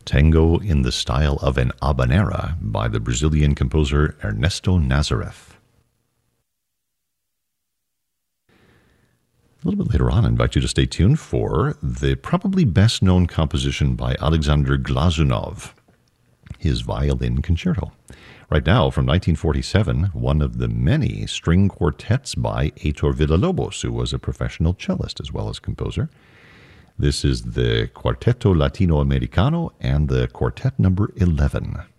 Tango in the Style of an Habanera by the Brazilian composer Ernesto Nazareth. A little bit later on, I invite you to stay tuned for the probably best-known composition by Alexander Glazunov, his Violin Concerto. Right now, from 1947, one of the many string quartets by Heitor Villa-Lobos, who was a professional cellist as well as composer. This is the Quarteto Latino-Americano and the Quartet number 11.